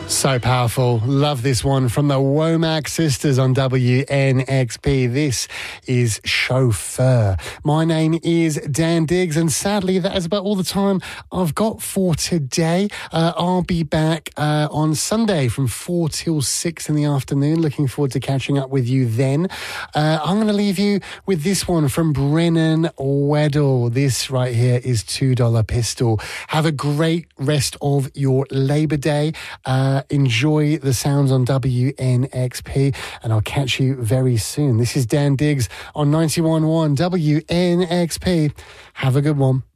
So powerful. Love this one from the Womack Sisters on WNXP. This is Chauffeur. My name is Dan Diggs, and sadly that is about all the time I've got for today. I'll be back on Sunday from 4 till 6 in the afternoon. Looking forward to catching up with you then. I'm going to leave you with this one from Brennan Weddle. This right here is $2 Pistol. Have a great rest of your Labour Day. Enjoy the sounds on WNXP, and I'll catch you very soon. This is Dan Diggs on 91.1 WNXP. Have a good one.